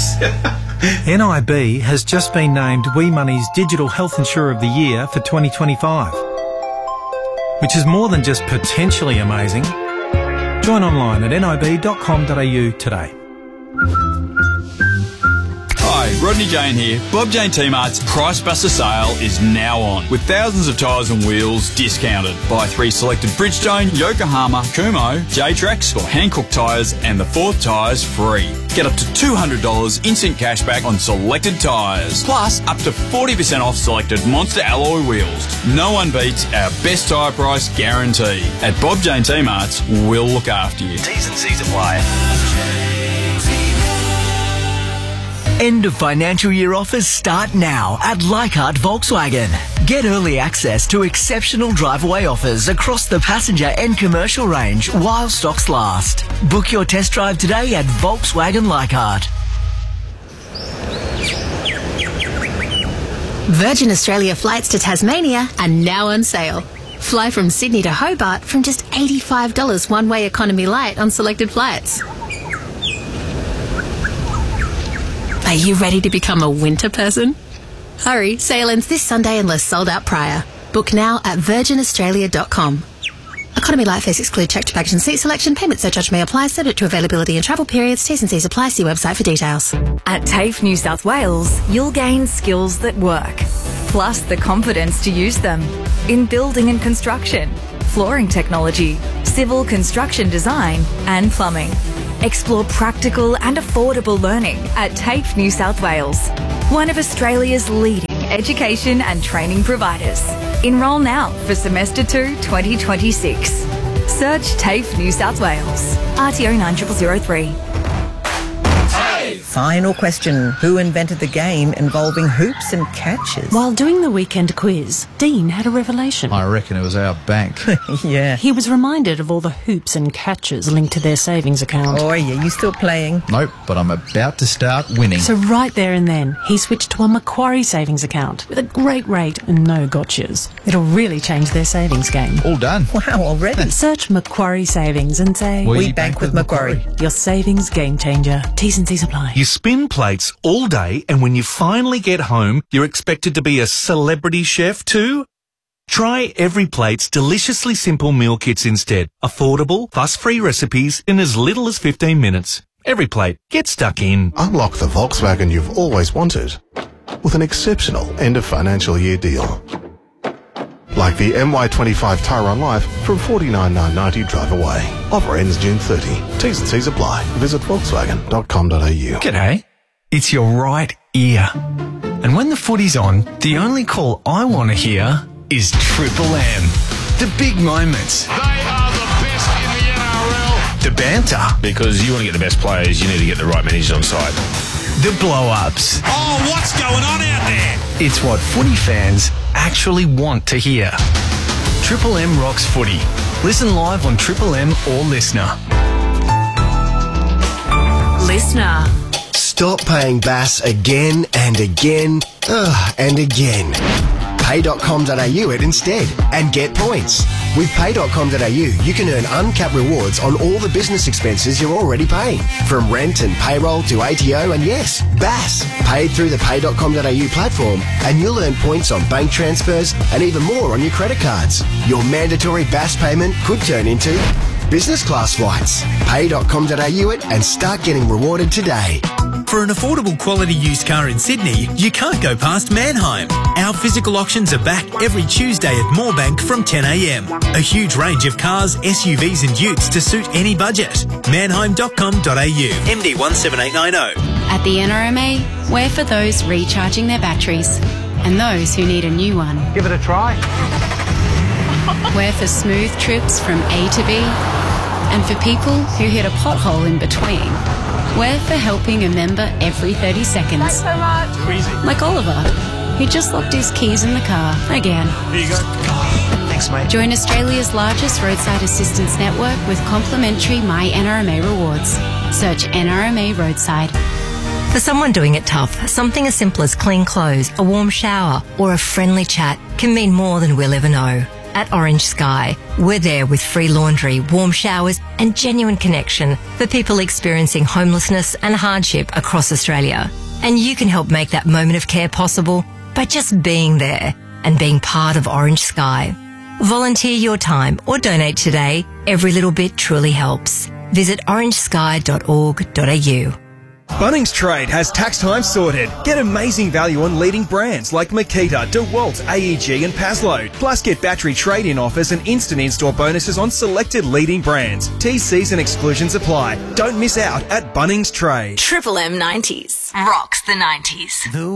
Oops. NIB has just been named WeMoney's Digital Health Insurer of the Year for 2025, which is more than just potentially amazing. Join online at nib.com.au today. Hi, Rodney Jane here. Bob Jane T-Mart's Price Buster sale is now on, with thousands of tyres and wheels discounted. Buy 3 selected Bridgestone, Yokohama, Kumho, J-Trax or Hankook tyres and the 4th tyres free. Get up to $200 instant cashback on selected tyres, plus up to 40% off selected Monster alloy wheels. No one beats our best tyre price guarantee. At Bob Jane T-Mart's, we'll look after you. T's and C's apply. End of financial year offers start now at Leichhardt Volkswagen. Get early access to exceptional drive-away offers across the passenger and commercial range while stocks last. Book your test drive today at Volkswagen Leichhardt. Virgin Australia flights to Tasmania are now on sale. Fly from Sydney to Hobart from just $85 one-way economy light on selected flights. Are you ready to become a winter person? Hurry, sale ends this Sunday unless sold out prior. Book now at virginaustralia.com. Economy light fares exclude checked baggage and seat selection. Payment surcharge may apply, subject to availability and travel periods. T's and C's apply. See website for details. At TAFE New South Wales, you'll gain skills that work, plus the confidence to use them in building and construction, flooring technology, civil construction design and plumbing. Explore practical and affordable learning at TAFE New South Wales, one of Australia's leading education and training providers. Enrol now for Semester 2 2026. Search TAFE New South Wales. RTO 9003. Final question. Who invented the game involving hoops and catches? While doing the weekend quiz, Dean had a revelation. I reckon it was our bank. Yeah. He was reminded of all the hoops and catches linked to their savings account. Oh, yeah, you still playing? Nope, but I'm about to start winning. So right there and then, he switched to a Macquarie savings account with a great rate and no gotchas. It'll really change their savings game. All done. Wow, already? Search Macquarie Savings and say, We bank with Macquarie. Your savings game changer. T's and C's apply. You spin plates all day, and when you finally get home, you're expected to be a celebrity chef too? Try Every Plate's deliciously simple meal kits instead. Affordable, fuss-free recipes in as little as 15 minutes. Every Plate. Get stuck in. Unlock the Volkswagen you've always wanted with an exceptional end of financial year deal. Like the MY25 Tyron Life from $49,990 drive away. Offer ends June 30. T's and C's apply. Visit volkswagen.com.au. G'day. It's your right ear. And when the footy's on, the only call I want to hear is Triple M. The big moments. They are the best in the NRL. The banter. Because you want to get the best players, you need to get the right managers on side. The blow-ups. Oh, what's going on out there? It's what footy fans actually want to hear. Triple M rocks footy. Listen live on Triple M or Listener. Listener. Stop paying BAS again and again and again. Pay.com.au it instead and get points. With Pay.com.au, you can earn uncapped rewards on all the business expenses you're already paying. From rent and payroll to ATO and yes, BAS. Paid through the Pay.com.au platform and you'll earn points on bank transfers and even more on your credit cards. Your mandatory BAS payment could turn into business class flights. Pay.com.au it and start getting rewarded today. For an affordable quality used car in Sydney, you can't go past Mannheim. Our physical auctions are back every Tuesday at Moorebank from 10 a.m. A huge range of cars, SUVs and utes to suit any budget. Mannheim.com.au. MD 17890. At the NRMA, we're for those recharging their batteries and those who need a new one. Give it a try. We're for smooth trips from A to B and for people who hit a pothole in between. We're for helping a member every 30 seconds. Thanks so much. Like Oliver, who just locked his keys in the car again. Here you go. Thanks, mate. Join Australia's largest roadside assistance network with complimentary My NRMA rewards. Search NRMA Roadside. For someone doing it tough, something as simple as clean clothes, a warm shower, or a friendly chat can mean more than we'll ever know. at Orange Sky. We're there with free laundry, warm showers and genuine connection for people experiencing homelessness and hardship across Australia. And you can help make that moment of care possible by just being there and being part of Orange Sky. Volunteer your time or donate today. Every little bit truly helps. Visit orangesky.org.au. Bunnings Trade has tax time sorted. Get amazing value on leading brands like Makita, DeWalt, AEG and Paslow. Plus get battery trade-in offers and instant in-store bonuses on selected leading brands. TCs and exclusions apply. Don't miss out at Bunnings Trade. Triple M 90s rocks the 90s.